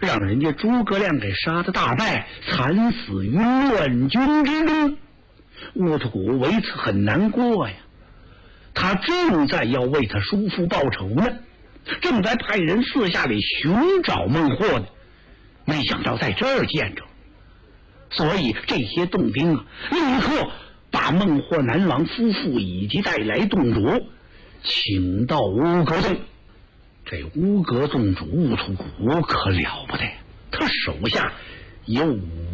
让人家诸葛亮给杀得大败，惨死于乱军之中。乌托古为此很难过呀，他正在要为他叔父报仇呢，正在派人四下里寻找孟获呢，没想到在这儿见着，所以这些洞丁啊，立刻把孟获南王夫妇以及带来洞主请到乌阁洞。这乌阁洞主乌图古可了不得，他手下有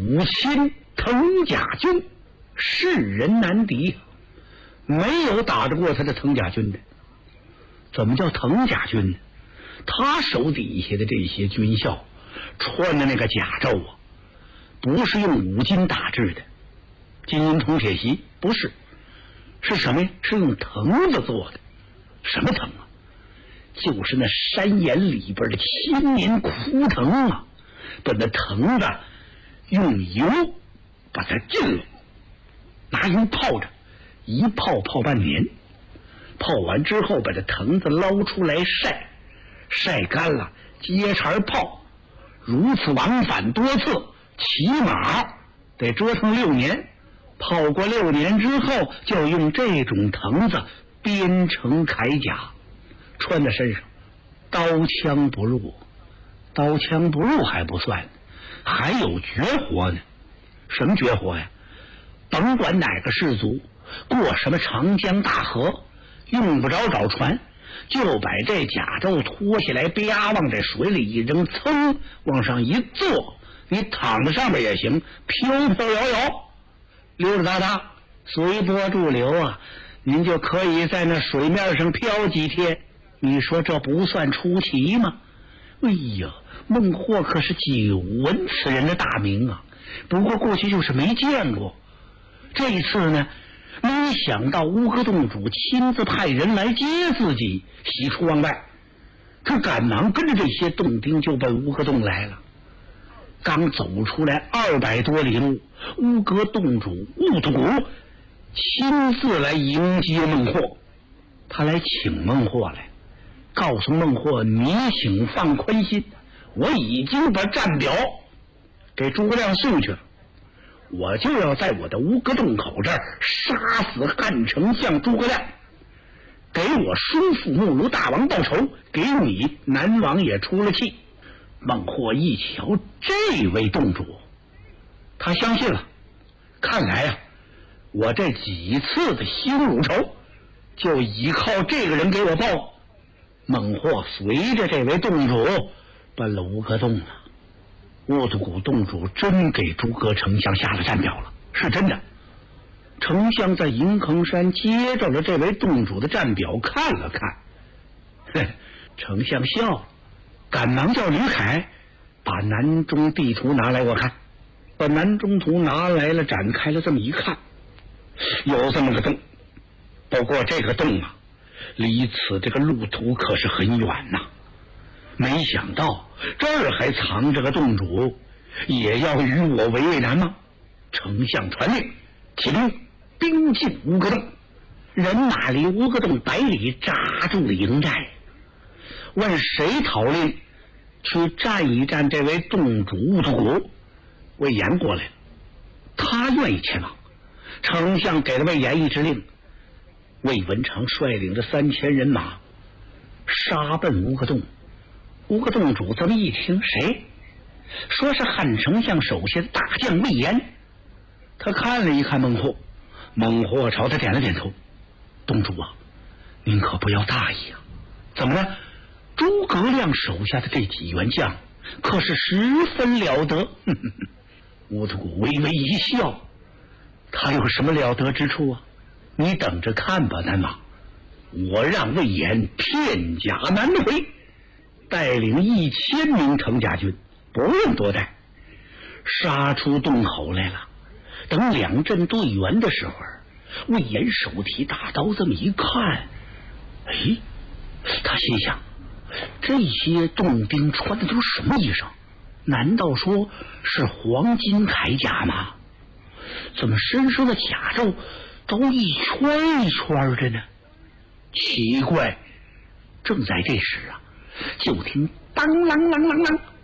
5000藤甲军，世人难敌，没有打得过他的藤甲军的。怎么叫藤甲军呢？他手底下的这些军校穿的那个甲胄啊，不是用五金打制的，金银铜铁锡不是，是什么呀？是用藤子做的。什么藤啊？就是那山岩里边的千年枯藤啊，把那藤子用油把它浸了，拿油泡着，一泡泡半年，泡完之后把这藤子捞出来晒，晒干了接茬泡，如此往返多次，起码得折腾6年。泡过6年之后，就用这种藤子编成铠甲，穿在身上，刀枪不入。刀枪不入还不算，还有绝活呢。什么绝活呀？甭管哪个氏族过什么长江大河，用不着找船，就把这甲胄脱下来，啪往这水里一扔，噌往上一坐，你躺在上面也行，飘飘摇摇，溜溜达达，随波逐流啊，您就可以在那水面上飘几天。你说这不算出奇吗？哎呀，孟获可是久闻此人的大名啊，不过过去就是没见过。这一次呢，没想到乌阁洞主亲自派人来接自己，喜出望外。他赶忙跟着这些洞丁就奔乌阁洞来了。刚走出来200多里路，乌阁洞主乌图古亲自来迎接孟获，他来请孟获来，告诉孟获，你请放宽心，我已经把战表给诸葛亮送去了，我就要在我的乌阁洞口这儿杀死汉丞相诸葛亮，给我叔父木卢大王报仇，给你南王也出了气。孟获一瞧这位洞主，他相信了，看来啊，我这几次的羞辱仇就依靠这个人给我报。孟获随着这位洞主奔了乌阁洞了。乌图古洞主真给诸葛丞相下了战表了，是真的。丞相在银坑山接着了这位洞主的战表看了看，丞相笑了，赶忙叫吕凯把南中地图拿来我看。把南中图拿来了，展开了这么一看，有这么个洞，不过这个洞啊，离此这个路途可是很远呐。没想到这儿还藏着个洞主，也要与我为难吗？丞相传令，起兵，兵进乌阁洞，人马离乌阁洞100里扎住了营寨。问谁讨令去战一战这位洞主乌图古？魏延过来了，他愿意前往。丞相给了魏延一支令，魏文长率领着3000人马杀奔乌阁洞。乌阁洞主这么一听，谁？说是汉丞相手下的大将魏延。他看了一看孟获，孟获朝他点了点头。洞主啊，您可不要大意啊。怎么了？诸葛亮手下的这几员将可是十分了得。乌图古微微一笑，他有什么了得之处啊？你等着看吧，南王，我让魏延片甲难回，带领1000名藤甲军，不用多待，杀出洞口来了。等2阵对圆的时候，魏延手提大刀这么一看，他心想，这些洞丁穿的都是什么衣裳？难道说是黄金铠甲吗？怎么身上的甲胄都一圈一圈的呢？奇怪！正在这时啊，就听当啷啷啷啷，